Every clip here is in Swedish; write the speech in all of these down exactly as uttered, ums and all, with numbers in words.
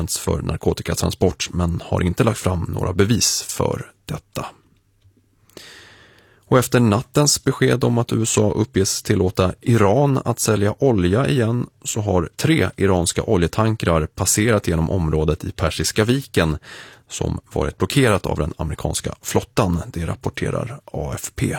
använts för narkotikatransport men har inte lagt fram några bevis för detta. Och efter nattens besked om att U S A uppges tillåta Iran att sälja olja igen så har tre iranska oljetankrar passerat genom området i Persiska viken som varit blockerat av den amerikanska flottan, det rapporterar A F P.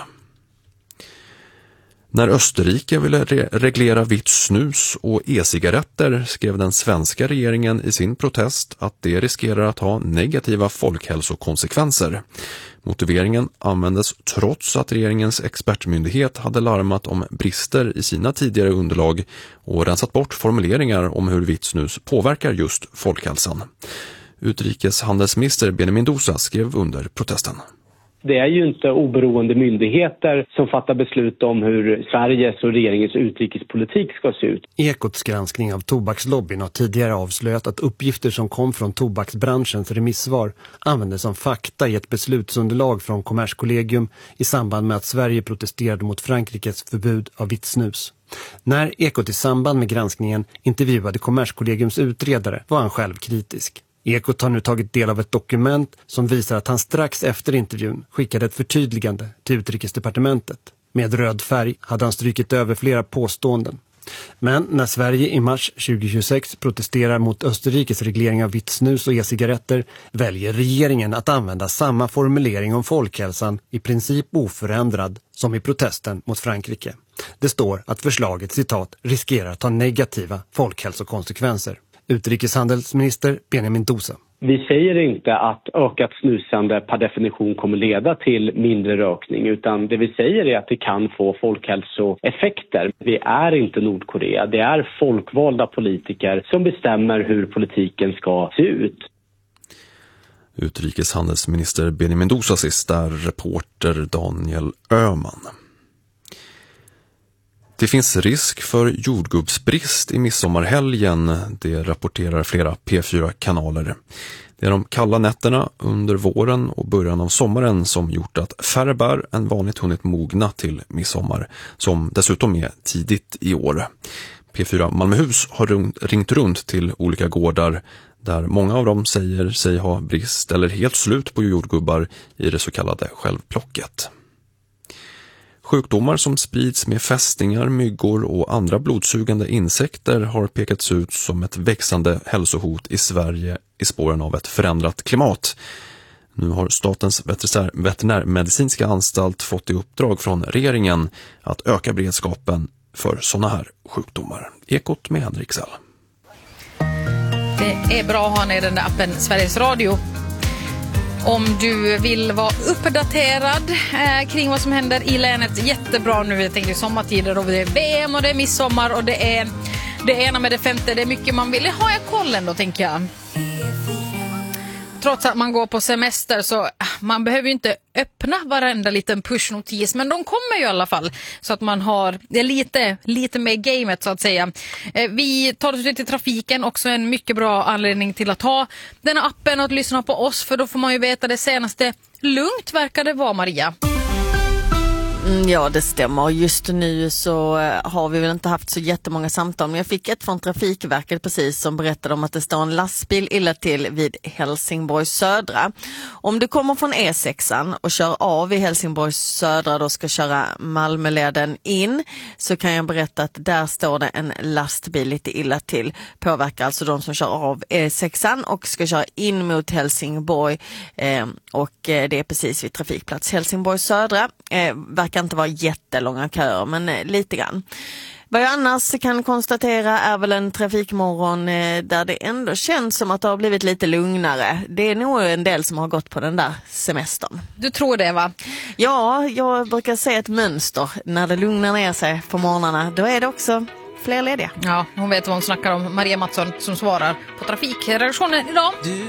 När Österrike ville re- reglera vitt snus och e-cigaretter skrev den svenska regeringen i sin protest att det riskerar att ha negativa folkhälsokonsekvenser. Motiveringen användes trots att regeringens expertmyndighet hade larmat om brister i sina tidigare underlag och rensat bort formuleringar om hur vitt snus påverkar just folkhälsan. Utrikeshandelsminister Benjamin Mendoza skrev under protesten. Det är ju inte oberoende myndigheter som fattar beslut om hur Sveriges och regeringens utrikespolitik ska se ut. Ekots granskning av tobakslobbyn har tidigare avslöjat att uppgifter som kom från tobaksbranschens remissvar användes som fakta i ett beslutsunderlag från Kommerskollegium i samband med att Sverige protesterade mot Frankrikes förbud av vitt snus. När Ekot i samband med granskningen intervjuade Kommerskollegiums utredare var han själv kritisk. Ekot har nu tagit del av ett dokument som visar att han strax efter intervjun skickade ett förtydligande till Utrikesdepartementet. Med röd färg hade han strykit över flera påståenden. Men när Sverige i mars tjugohundratjugosex protesterar mot Österrikes reglering av vitt snus och e-cigaretter väljer regeringen att använda samma formulering om folkhälsan i princip oförändrad som i protesten mot Frankrike. Det står att förslaget, citat, riskerar att ha negativa folkhälsokonsekvenser. Utrikeshandelsminister Benjamin Mendoza. Vi säger inte att ökat snusande per definition kommer leda till mindre rökning, utan det vi säger är att det kan få folkhälsoeffekter. Vi är inte Nordkorea, det är folkvalda politiker som bestämmer hur politiken ska se ut. Utrikeshandelsminister Benjamin Mendoza sist där reporter Daniel Öhman. Det finns risk för jordgubbsbrist i midsommarhelgen, det rapporterar flera P fyra-kanaler. Det är de kalla nätterna under våren och början av sommaren som gjort att färre bär än vanligt hunnit mogna till midsommar, som dessutom är tidigt i år. P fyra Malmöhus har ringt runt till olika gårdar där många av dem säger sig ha brist eller helt slut på jordgubbar i det så kallade självplocket. Sjukdomar som sprids med fästingar, myggor och andra blodsugande insekter har pekats ut som ett växande hälsohot i Sverige i spåren av ett förändrat klimat. Nu har Statens veterinärmedicinska anstalt fått i uppdrag från regeringen att öka beredskapen för sådana här sjukdomar. Ekot med Henrik Sell. Det är bra att ha ner den där appen Sveriges Radio. Om du vill vara uppdaterad eh, kring vad som händer i länet, jättebra nu. Jag tänker sommartider och det är V M och det är midsommar och det är det ena med det femte. Det är mycket man vill ha jag kollen då, tänker jag. Trots att man går på semester så man behöver ju inte öppna varenda liten pushnotis, men de kommer ju i alla fall så att man har det är lite, lite med gamet så att säga. Vi tar oss ut i trafiken, också en mycket bra anledning till att ha den här appen och att lyssna på oss, för då får man ju veta det senaste. Lugnt verkar det vara, Maria. Ja, det stämmer. Just nu så har vi väl inte haft så jättemånga samtal, men jag fick ett från Trafikverket precis som berättade om att det står en lastbil illa till vid Helsingborg södra. Om du kommer från E sexan och kör av i Helsingborg södra och ska köra Malmöleden in, så kan jag berätta att där står det en lastbil lite illa till. Påverkar alltså de som kör av E sexan och ska köra in mot Helsingborg, eh, och det är precis vid trafikplats Helsingborg södra. Eh, verkar inte vara jättelånga köer, men eh, lite grann. Vad jag annars kan konstatera är väl en trafikmorgon eh, där det ändå känns som att det har blivit lite lugnare. Det är nog en del som har gått på den där semestern. Du tror det, va? Ja, jag brukar se ett mönster. När det lugnar ner sig på morgnarna, då är det också fler lediga. Ja, hon vet vad hon snackar om. Maria Mattsson som svarar på trafikredaktionen idag.